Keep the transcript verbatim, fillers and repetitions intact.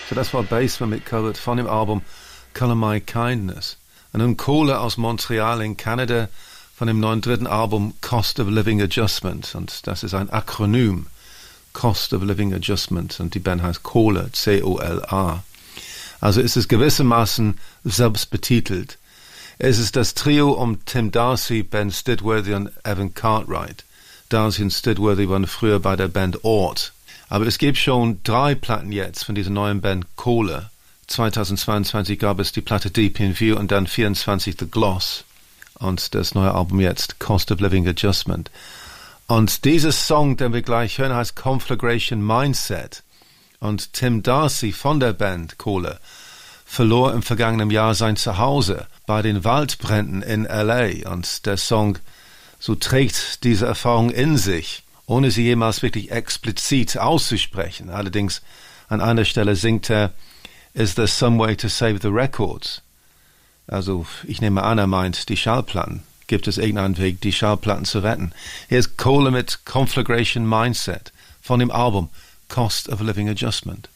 So das war Basement mitgecovert von dem Album Color My Kindness. Und nun Kohle aus Montreal in Kanada von dem neuen dritten Album Cost of Living Adjustment. Und das ist ein Akronym. Cost of Living Adjustment. Und die Band heißt Kola, C O L A. Also ist es gewissermaßen selbst betitelt. Es ist das Trio um Tim Darcy, Ben Stidworthy und Evan Cartwright. Darcy und Stidworthy waren früher bei der Band Ort. Aber es gibt schon drei Platten jetzt von dieser neuen Band Kola. zweitausendzweiundzwanzig gab es die Platte Deep in View und dann vierundzwanzig The Gloss. Und das neue Album jetzt, Cost of Living Adjustment. Und dieser Song, den wir gleich hören, heißt Conflagration Mindset. Und Tim Darcy von der Band Kola verlor im vergangenen Jahr sein Zuhause bei den Waldbränden in L A. Und der Song so trägt diese Erfahrung in sich, ohne sie jemals wirklich explizit auszusprechen. Allerdings an einer Stelle singt er, Is there some way to save the records? Also ich nehme an, er meint die Schallplatten. Gibt es irgendeinen Weg, die Schallplatten zu retten? Hier ist Kola mit Conflagration Mindset von dem Album Cost of Living Adjustment.